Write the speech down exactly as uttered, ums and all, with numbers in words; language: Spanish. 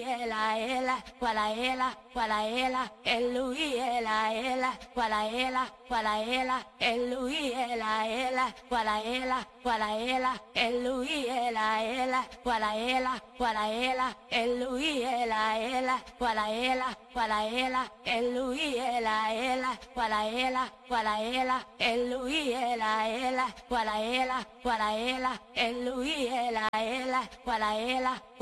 ela ela, quala ela, quala ela, Elui ela ela, quala ela, quala ela, Elui ela ela, quala ela, quala ela, Elui ela ela, quala ela, quala ela, Elui ela ela, quala ela, quala ela, Elui ela ela, quala ela, quala ela, Elui ela ela, quala ela, quala ela, Elui ela ela, quala ela.